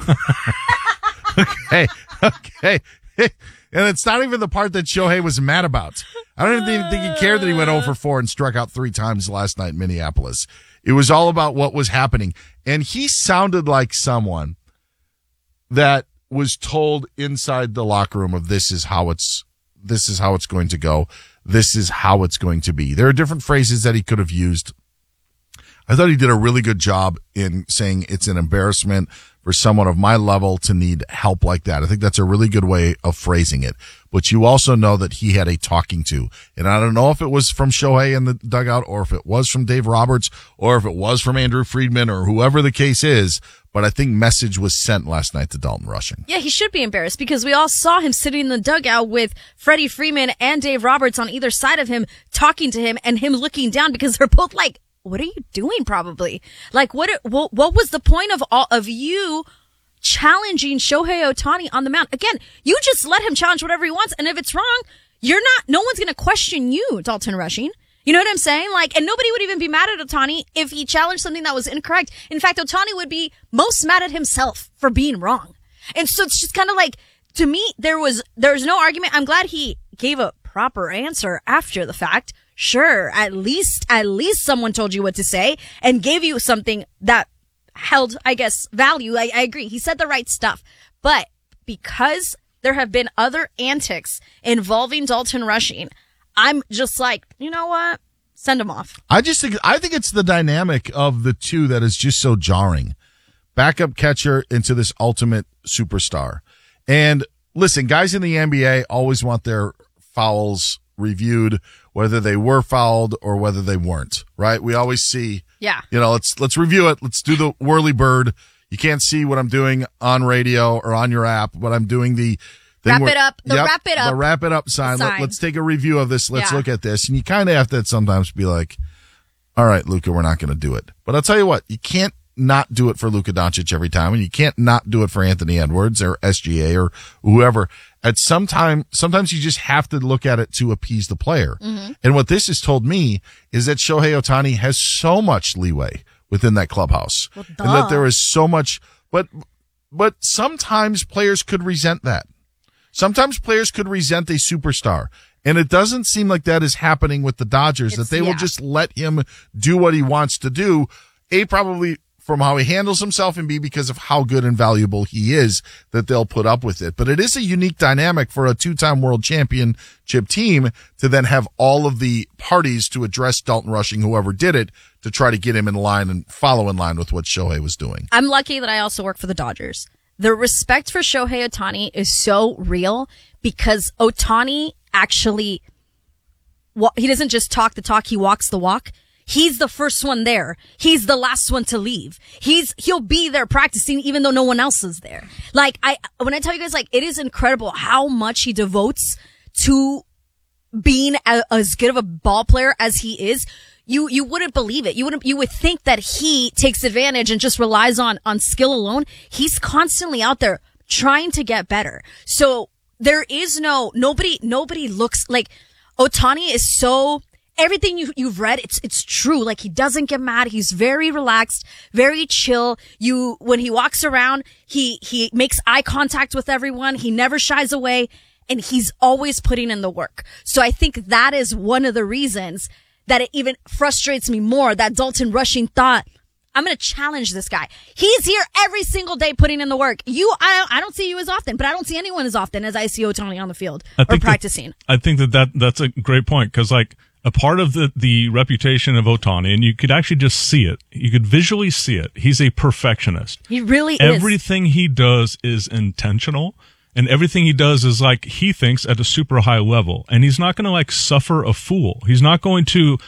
Okay. And it's not even the part that Shohei was mad about. I don't even think he cared that he went 0 for 4 and struck out 3 times last night in Minneapolis. It was all about what was happening. And he sounded like someone that was told inside the locker room of this is how it's going to go. This is how it's going to be. There are different phrases that he could have used. I thought he did a really good job in saying it's an embarrassment for someone of my level to need help like that. I think that's a really good way of phrasing it. But you also know that he had a talking to. And I don't know if it was from Shohei in the dugout or if it was from Dave Roberts or if it was from Andrew Friedman or whoever the case is. But I think message was sent last night to Dalton Rushing. Yeah, he should be embarrassed because we all saw him sitting in the dugout with Freddie Freeman and Dave Roberts on either side of him, talking to him and him looking down because they're both like, what are you doing probably? Like, what was the point of all of you challenging Shohei Ohtani on the mound? Again, you just let him challenge whatever he wants. And if it's wrong, no one's going to question you, Dalton Rushing. You know what I'm saying? Like, and nobody would even be mad at Ohtani if he challenged something that was incorrect. In fact, Ohtani would be most mad at himself for being wrong. And so it's just kind of like, to me, there's no argument. I'm glad he gave a proper answer after the fact. Sure, at least someone told you what to say and gave you something that held, I guess, value. I agree. He said the right stuff. But because there have been other antics involving Dalton Rushing, I'm just like, you know what? Send him off. I think it's the dynamic of the two that is just so jarring. Backup catcher into this ultimate superstar. And listen, guys in the NBA always want their fouls reviewed, whether they were fouled or whether they weren't, right? We always see, let's review it. Let's do the whirly bird. You can't see what I'm doing on radio or on your app, but I'm doing the thing wrap it up sign. Let's take a review of this. Let's look at this. And you kind of have to sometimes be like, all right, Luka, we're not going to do it. But I'll tell you what, you can't not do it for Luka Doncic every time, and you can't not do it for Anthony Edwards or SGA or whoever. Sometimes you just have to look at it to appease the player. Mm-hmm. And what this has told me is that Shohei Ohtani has so much leeway within that clubhouse, and that there is so much. But sometimes players could resent that. Sometimes players could resent a superstar. And it doesn't seem like that is happening with the Dodgers, that they will just let him do what he wants to do. Probably from how he handles himself, and B, because of how good and valuable he is, that they'll put up with it. But it is a unique dynamic for a two-time world championship team to then have all of the parties to address Dalton Rushing, whoever did it, to try to get him in line and follow in line with what Shohei was doing. I'm lucky that I also work for the Dodgers. The respect for Shohei Ohtani is so real because Ohtani actually, he doesn't just talk the talk, he walks the walk. He's the first one there. He's the last one to leave. He'll be there practicing even though no one else is there. Like, when I tell you guys, like, it is incredible how much he devotes to being as good of a ball player as he is. You wouldn't believe it. You would think that he takes advantage and just relies on skill alone. He's constantly out there trying to get better. So there is nobody looks like Ohtani is so, everything you've read, it's true. Like, he doesn't get mad. He's very relaxed, very chill. When he walks around, he makes eye contact with everyone. He never shies away, and he's always putting in the work. So I think that is one of the reasons that it even frustrates me more that Dalton Rushing thought, I'm going to challenge this guy. He's here every single day putting in the work. I don't see you as often, but I don't see anyone as often as I see Ohtani on the field or practicing. I think that's a great point, because like, a part of the reputation of Ohtani, and you could actually just see it. You could visually see it. He's a perfectionist. He really is. Everything he does is intentional, and everything he does is like, he thinks at a super high level, and he's not going to like suffer a fool. He's not going to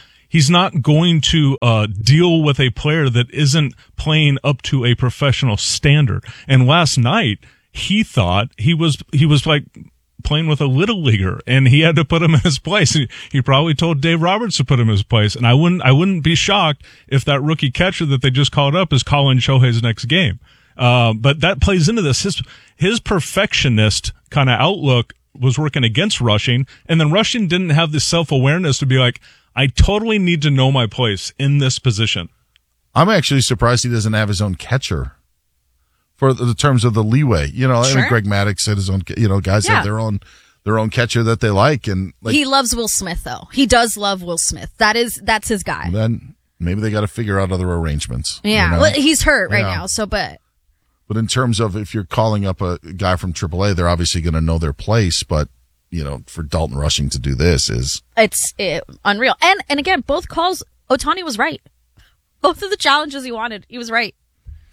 deal with a player that isn't playing up to a professional standard. And last night, he thought he was like playing with a little leaguer, and he had to put him in his place. He probably told Dave Roberts to put him in his place, and I wouldn't be shocked if that rookie catcher that they just called up is calling Shohei's next game. But that plays into this. His perfectionist kind of outlook was working against Rushing, and then Rushing didn't have the self-awareness to be like, I totally need to know my place in this position. I'm actually surprised he doesn't have his own catcher. For the terms of the leeway, Sure. I mean, Greg Maddux said his own, guys have their own catcher that they like. And like, he loves Will Smith, though. He does love Will Smith. That's his guy. Then maybe they got to figure out other arrangements. Yeah. Well, he's hurt right now. So, but But in terms of if you're calling up a guy from AAA, they're obviously going to know their place. But, for Dalton Rushing to do this it's unreal. And again, both calls, Ohtani was right. Both of the challenges he wanted, he was right.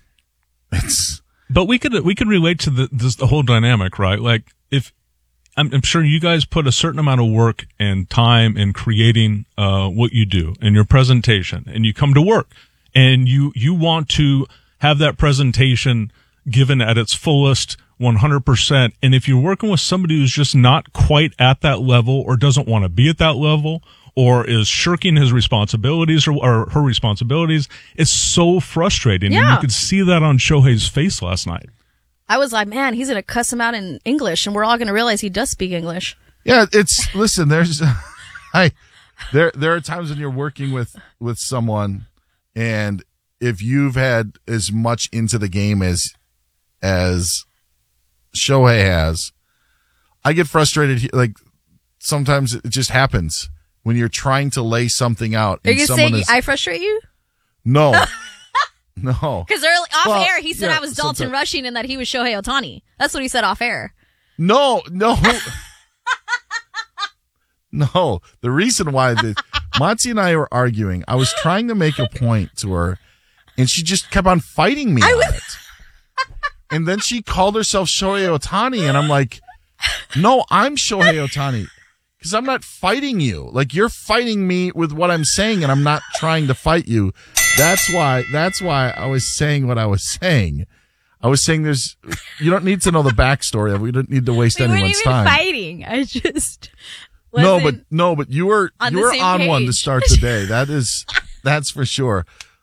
But we could relate to the whole dynamic, right? Like if I'm sure you guys put a certain amount of work and time in creating what you do and your presentation, and you come to work and you want to have that presentation given at its fullest 100%. And if you're working with somebody who's just not quite at that level or doesn't want to be at that level or is shirking his responsibilities or her responsibilities, it's so frustrating. Yeah. And you could see that on Shohei's face last night. I was like, man, he's going to cuss him out in English, and we're all going to realize he does speak English. Yeah, listen, there are times when you're working with someone, and if you've had as much into the game as Shohei has, I get frustrated. Like, sometimes it just happens when you're trying to lay something out. Are you saying I frustrate you? No. No. Because off air, he said I was Dalton Rushing and that he was Shohei Ohtani. That's what he said off air. No. No. The reason why Monty and I were arguing, I was trying to make a point to her, and she just kept on fighting me on it. And then she called herself Shohei Ohtani, and I'm like, no, I'm Shohei Ohtani. Because I'm not fighting you. Like, you're fighting me with what I'm saying, and I'm not trying to fight you. That's why I was saying what I was saying. I was saying you don't need to know the backstory of it. We don't need to waste anyone's time. Fighting. I just No, but you were on one to start the day. That's for sure.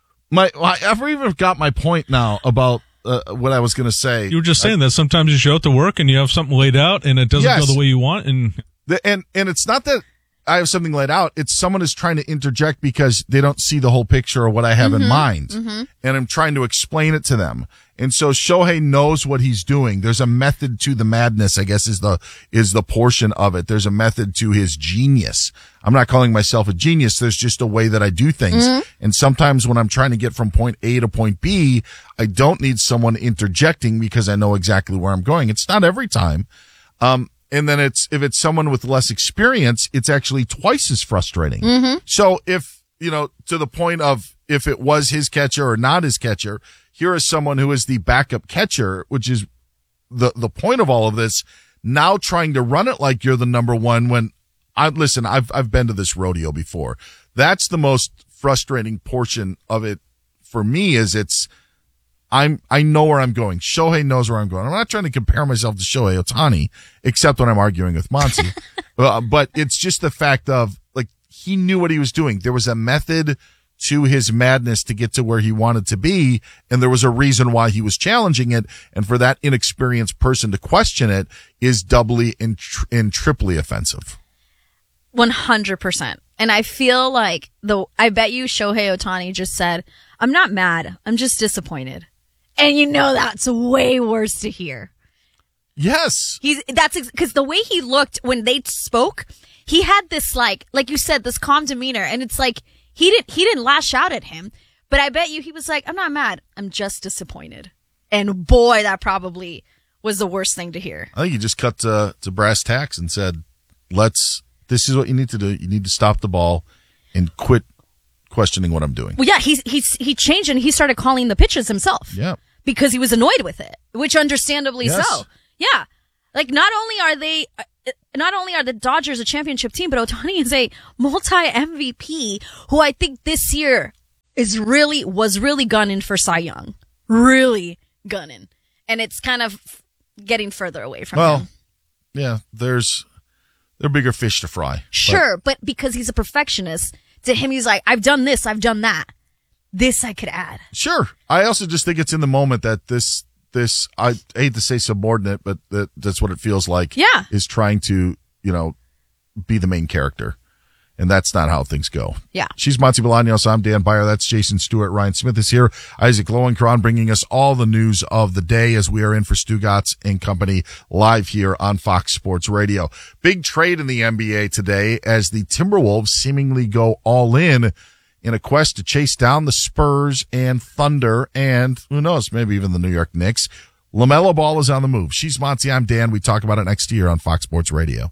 I've even got my point now about what I was going to say. You were just saying that sometimes you show up to work and you have something laid out and it doesn't go the way you want. And it's not that I have something laid out. It's someone is trying to interject because they don't see the whole picture or what I have in mind. Mm-hmm. And I'm trying to explain it to them. And so Shohei knows what he's doing. There's a method to the madness, I guess is the portion of it. There's a method to his genius. I'm not calling myself a genius. There's just a way that I do things. Mm-hmm. And sometimes when I'm trying to get from point A to point B, I don't need someone interjecting because I know exactly where I'm going. It's not every time. And then if it's someone with less experience, it's actually twice as frustrating. Mm-hmm. So if, to the point of if it was his catcher or not his catcher, here is someone who is the backup catcher, which is the point of all of this, now trying to run it like you're the number one when I've been to this rodeo before. That's the most frustrating portion of it for me is I know where I'm going. Shohei knows where I'm going. I'm not trying to compare myself to Shohei Ohtani, except when I'm arguing with Monty. But it's just the fact of, like, he knew what he was doing. There was a method to his madness to get to where he wanted to be, and there was a reason why he was challenging it. And for that inexperienced person to question it is doubly and triply offensive. 100%. And I feel like I bet you Shohei Ohtani just said, I'm not mad. I'm just disappointed. And that's way worse to hear. Yes. Because the way he looked when they spoke, he had this like you said, this calm demeanor. And it's like, he didn't lash out at him, but I bet you he was like, I'm not mad. I'm just disappointed. And boy, that probably was the worst thing to hear. I think he just cut to brass tacks and said, this is what you need to do. You need to stop the ball and quit questioning what I'm doing. Well, yeah, he changed and he started calling the pitches himself. Yeah. Because he was annoyed with it, which understandably so. Yeah. Like not only are the Dodgers a championship team, but Ohtani is a multi-MVP who I think this year was really gunning for Cy Young. Really gunning. And it's kind of getting further away from him. Yeah, there are bigger fish to fry. Sure, but because he's a perfectionist, to him he's like, I've done this, I've done that. This I could add. Sure. I also just think it's in the moment that this I hate to say subordinate, but that's what it feels like. Yeah. Is trying to, be the main character. And that's not how things go. Yeah. She's Monty Bolaños. I'm Dan Beyer. That's Jason Stewart. Ryan Smith is here. Isaac Lowenkron bringing us all the news of the day as we are in for Stugatz and Company live here on Fox Sports Radio. Big trade in the NBA today as the Timberwolves seemingly go all in in a quest to chase down the Spurs and Thunder and, who knows, maybe even the New York Knicks. LaMelo Ball is on the move. She's Monty, I'm Dan. We talk about it next year on Fox Sports Radio.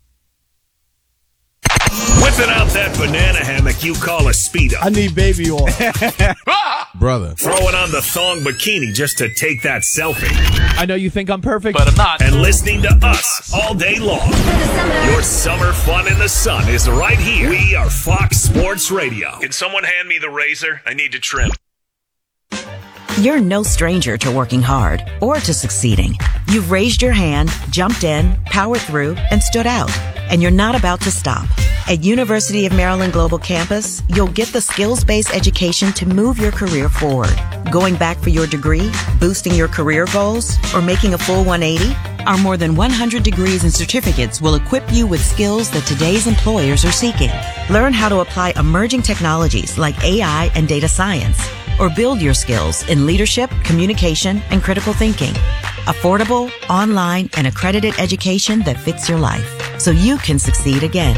Whipping out that banana hammock you call a Speedo. I need baby oil. Brother. Throwing on the thong bikini just to take that selfie. I know you think I'm perfect, but I'm not. And listening to us all day long. Your summer fun in the sun is right here. We are Fox Sports Radio. Can someone hand me the razor? I need to trim. You're no stranger to working hard or to succeeding. You've raised your hand, jumped in, powered through, and stood out. And you're not about to stop. At University of Maryland Global Campus, you'll get the skills-based education to move your career forward. Going back for your degree, boosting your career goals, or making a full 180? Our more than 100 degrees and certificates will equip you with skills that today's employers are seeking. Learn how to apply emerging technologies like AI and data science, or build your skills in leadership, communication, and critical thinking. Affordable, online, and accredited education that fits your life, so you can succeed again.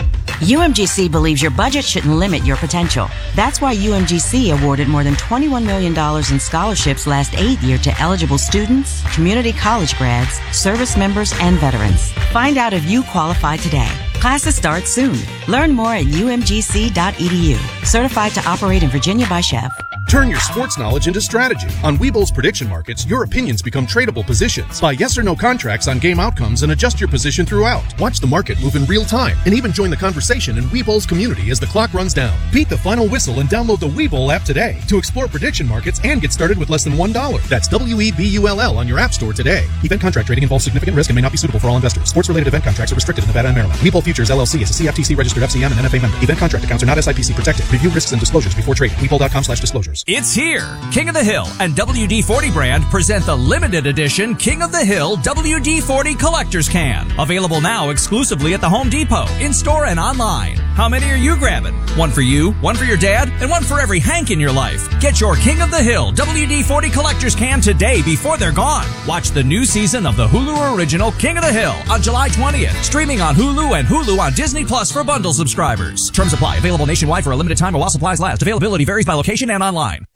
UMGC believes your budget shouldn't limit your potential. That's why UMGC awarded more than $21 million in scholarships last aid year to eligible students, community college grads, service members, and veterans. Find out if you qualify today. Classes start soon. Learn more at umgc.edu. Certified to operate in Virginia by Chef. Turn your sports knowledge into strategy. On Webull's prediction markets, your opinions become tradable positions. Buy yes or no contracts on game outcomes and adjust your position throughout. Watch the market move in real time and even join the conversation in Webull's community as the clock runs down. Beat the final whistle and download the Webull app today to explore prediction markets and get started with less than $1. That's WEBULL on your app store today. Event contract trading involves significant risk and may not be suitable for all investors. Sports-related event contracts are restricted in Nevada and Maryland. Webull Futures LLC is a CFTC registered FCM and NFA member. Event contract accounts are not SIPC protected. Review risks and disclosures before trading. Webull.com/disclosures. It's here. King of the Hill and WD-40 brand present the limited edition King of the Hill WD-40 Collector's Can. Available now exclusively at the Home Depot, in-store and online. How many are you grabbing? One for you, one for your dad, and one for every Hank in your life. Get your King of the Hill WD-40 Collector's Can today before they're gone. Watch the new season of the Hulu original King of the Hill on July 20th. Streaming on Hulu and Hulu on Disney Plus for bundle subscribers. Terms apply. Available nationwide for a limited time while supplies last. Availability varies by location and online.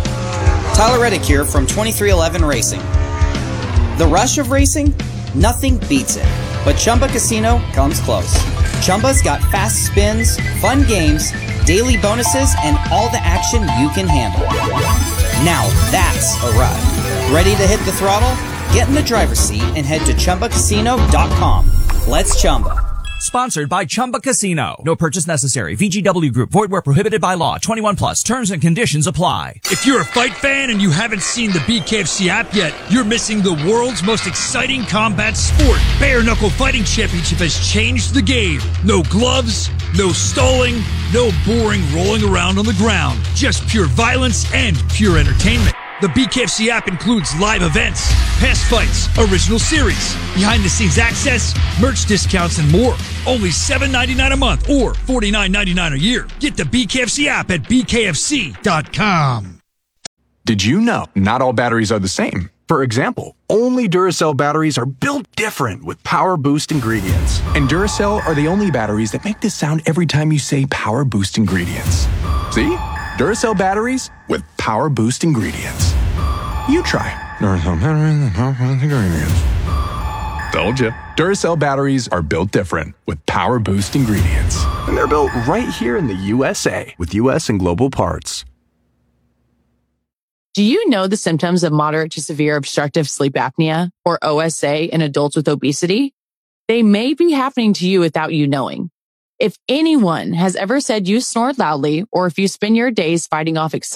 Tyler Reddick here from 2311 Racing. The rush of racing? Nothing beats it. But Chumba Casino comes close. Chumba's got fast spins, fun games, daily bonuses, and all the action you can handle. Now that's a ride. Ready to hit the throttle? Get in the driver's seat and head to ChumbaCasino.com. Let's Chumba. Sponsored by Chumba Casino. No purchase necessary. VGW Group. Void where prohibited by law. 21 plus. Terms and conditions apply. If you're a fight fan and you haven't seen the BKFC app yet, you're missing the world's most exciting combat sport. Bare Knuckle Fighting Championship has changed the game. No gloves, no stalling, no boring rolling around on the ground. Just pure violence and pure entertainment. The BKFC app includes live events, past fights, original series, behind-the-scenes access, merch discounts, and more. Only $7.99 a month or $49.99 a year. Get the BKFC app at bkfc.com. Did you know not all batteries are the same? For example, only Duracell batteries are built different with Power Boost ingredients. And Duracell are the only batteries that make this sound every time you say Power Boost ingredients. See? Duracell batteries with Power Boost ingredients. You try. Duracell batteries with Power Boost ingredients. Told you. Duracell batteries are built different with Power Boost ingredients. And they're built right here in the USA with US and global parts. Do you know the symptoms of moderate to severe obstructive sleep apnea, or OSA, in adults with obesity? They may be happening to you without you knowing. If anyone has ever said you snore loudly, or if you spend your days fighting off